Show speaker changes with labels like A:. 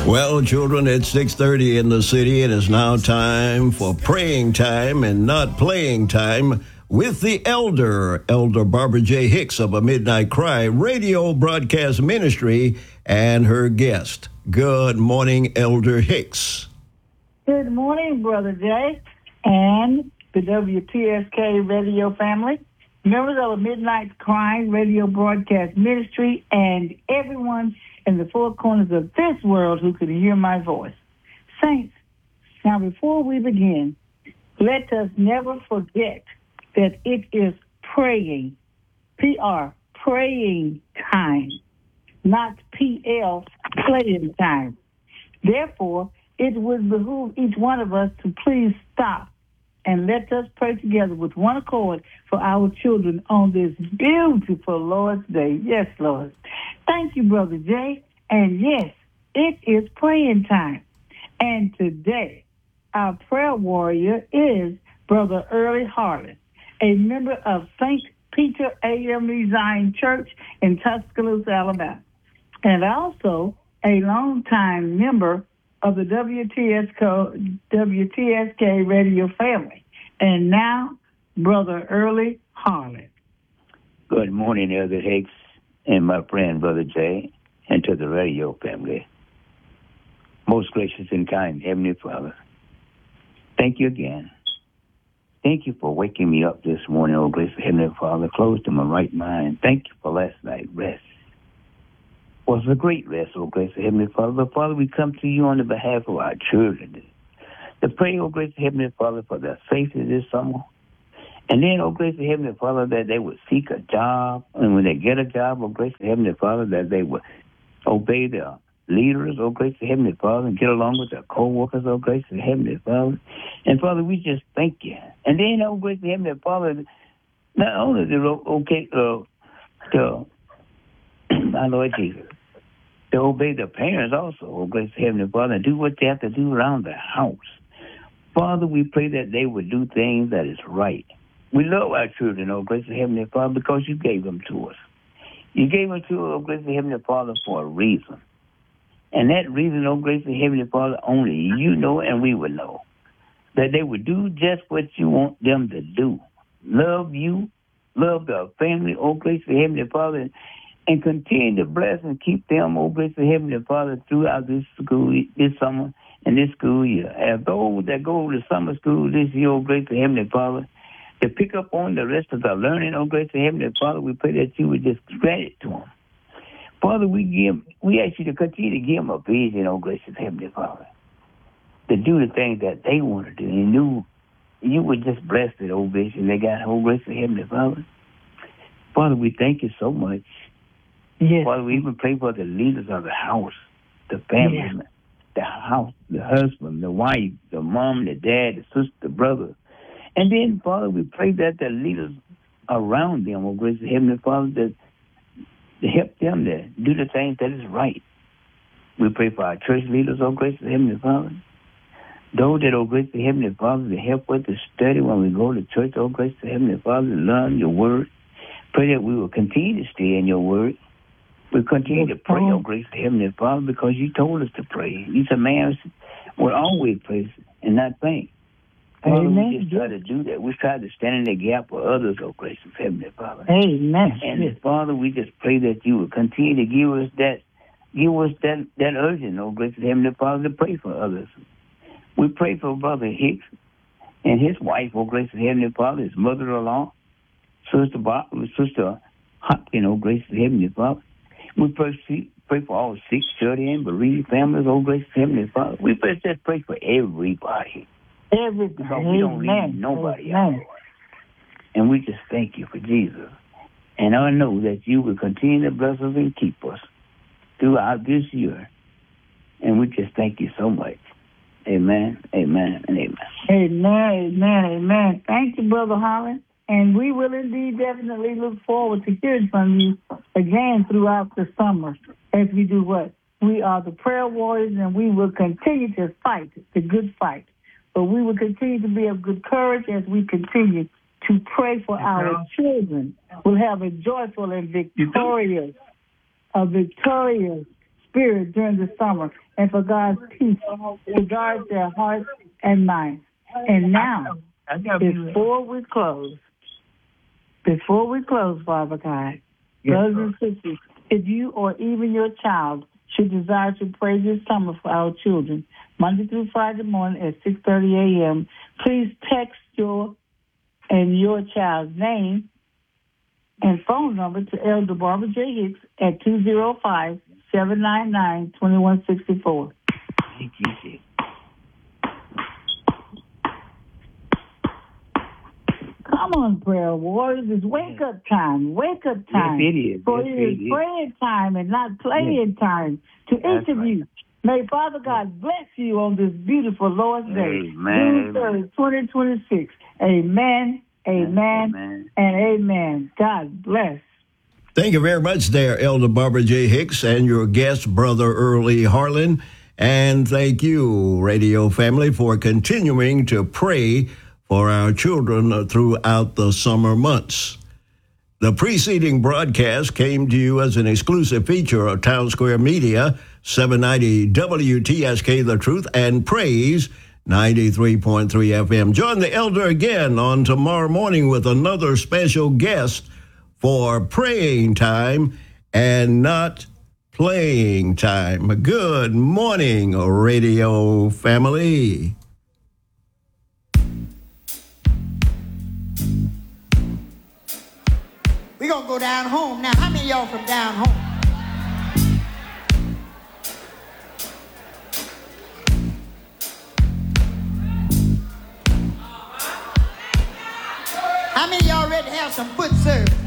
A: Well, children, it's 6:30 in the city. It is now time for praying time and not playing time with the Elder Barbara J. Hicks of A Midnight Cry Radio Broadcast Ministry and her guest. Good morning, Elder Hicks.
B: Good morning, Brother Jay, and the WTSK radio family, members of A Midnight Cry Radio Broadcast Ministry, and everyone in the four corners of this world who can hear my voice. Saints, now before we begin, let us never forget that it is praying, P-R, praying time, not P-L, playing time. Therefore, it would behoove each one of us to please stop and let us pray together with one accord for our children on this beautiful Lord's Day. Yes, Lord. Thank you, Brother Jay. And yes, it is praying time. And today, our prayer warrior is Brother Early Harlan, a member of St. Peter A.M. Zion Church in Tuscaloosa, Alabama, and also a longtime member of the WTSK radio family. And now, Brother Early Harlan.
C: Good morning, Elder Hicks and my friend, Brother Jay, and to the radio family. Most gracious and kind Heavenly Father, thank you again. Thank you for waking me up this morning, oh gracious Heavenly Father, close to my right mind. Thank you for last night's rest. It was a great rest, oh gracious Heavenly Father. But Father, we come to you on the behalf of our children to pray, oh gracious Heavenly Father, for their safety this summer. And then, oh gracious Heavenly Father, that they would seek a job. And when they get a job, oh gracious Heavenly Father, that they would obey their leaders, oh gracious Heavenly Father, and get along with their co-workers, oh gracious Heavenly Father. And Father, we just thank you. And then, oh gracious Heavenly Father, not only my Lord Jesus, to obey their parents also, oh gracious Heavenly Father, and do what they have to do around the house. Father, we pray that they would do things that is right. We love our children, oh gracious Heavenly Father, because you gave them to us. You gave them to us, oh gracious Heavenly Father, for a reason. And that reason, oh gracious Heavenly Father, only you know and we would know. That they would do just what you want them to do. Love you, love their family, oh gracious Heavenly Father, and continue to bless and keep them, oh gracious Heavenly Father, throughout this summer and this school year. As those that go to summer school this year, oh gracious Heavenly Father, to pick up on the rest of their learning, oh gracious Heavenly Father, we pray that you would just grant it to them. Father, we ask you to continue to give them a vision, oh gracious Heavenly Father, to do the things that they want to do. And you would just bless that old vision they got, oh gracious Heavenly Father. Father, we thank you so much.
B: Yes.
C: Father, we even pray for the leaders of the house, the family, the house, the husband, the wife, the mom, the dad, the sister, the brother. And then, Father, we pray that the leaders around them, oh gracious Heavenly Father, to help them to do the things that is right. We pray for our church leaders, oh gracious Heavenly Father. Those that, oh gracious Heavenly Father, to help us to study when we go to church, oh gracious Heavenly Father, to learn your word. Pray that we will continue to stay in your word. We continue to pray, oh gracious Heavenly Father, because you told us to pray. You said, man, will always pray and not faint. Father, we just try to do that. We try to stand in the gap for others, oh gracious Heavenly Father.
B: Amen.
C: And Father, we just pray that you will continue to give us that urgent, oh gracious Heavenly Father, to pray for others. We pray for Brother Hicks and his wife, oh gracious Heavenly Father, his mother-in-law, Sister Hopkins, oh gracious Heavenly Father. We pray for all sick, shut-in, bereaved families, oh gracious Heavenly Father. We just pray for everybody. Because we don't leave nobody out. And we just thank you for Jesus. And I know that you will continue to bless us and keep us throughout this year. And we just thank you so much. Amen, amen, and amen.
B: Amen, amen, amen. Thank you, Brother Holland. And we will indeed definitely look forward to hearing from you again throughout the summer as we do what? We are the prayer warriors, and we will continue to fight the good fight. But we will continue to be of good courage as we continue to pray for our children. We'll have a joyful and victorious spirit during the summer, and for God's peace to guard their hearts and minds. And now, before we close, Father God, brothers and sisters, if you or even your child should desire to pray this summer for our children, Monday through Friday morning at 6:30 a.m., please text your child's name and phone number to Elder Barbara J. Hicks at 205-799-2164.
C: Thank you.
B: Come on, prayer warriors. It's wake up time. Wake up time.
C: Yes, it is.
B: For it is praying time and not playing time. To each of you, may Father God bless you on this beautiful Lord's Day, June 3rd, 2026. Amen, amen, and amen. God bless.
A: Thank you very much there, Elder Barbara J. Hicks, and your guest, Brother Early Harlan. And thank you, radio family, for continuing to pray for our children throughout the summer months. The preceding broadcast came to you as an exclusive feature of Town Square Media, 790 WTSK The Truth, and Praise 93.3 FM. Join the elder again on tomorrow morning with another special guest for praying time and not playing time. Good morning, radio family.
D: We're going to go down home. Now, how many of y'all from down home? How many of y'all ready to have some foot service?